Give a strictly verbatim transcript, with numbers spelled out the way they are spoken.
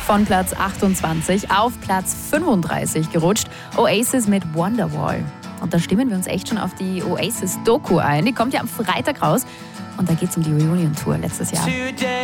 von Platz achtundzwanzig auf Platz fünfunddreißig gerutscht. Oasis mit Wonderwall. Und da stimmen wir uns echt schon auf die Oasis-Doku ein. Die kommt ja am Freitag raus. Und da geht es um die Reunion-Tour letztes Jahr.